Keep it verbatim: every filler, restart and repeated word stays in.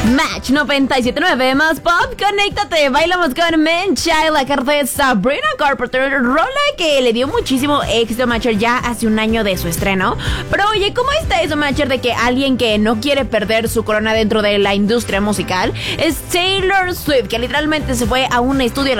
Match noventa y siete punto nueve más pop, conéctate, bailamos con Men Child, la carta de Sabrina Carpenter, rola que le dio muchísimo éxito a Matcher ya hace un año de su estreno. Pero oye, ¿cómo está eso, Matcher, de que alguien que no quiere perder su corona dentro de la industria musical es Taylor Swift, que literalmente se fue a un estudio